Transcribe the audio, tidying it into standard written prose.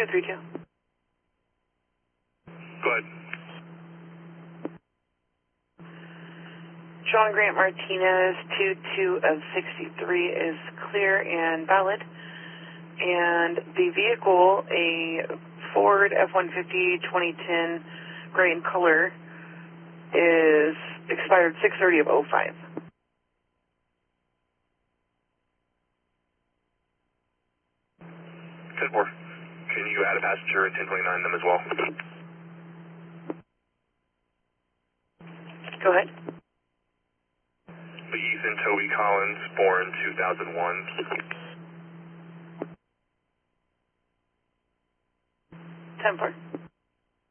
232. Go ahead. John Grant Martinez, 22 of 63 is clear and valid. And the vehicle, a Ford F-150 2010 gray in color, is expired 6/30 of 05. 10-4. Can you add a passenger at 1029 them as well? Go ahead. Ethan Toby Collins, born 2001. 10-4.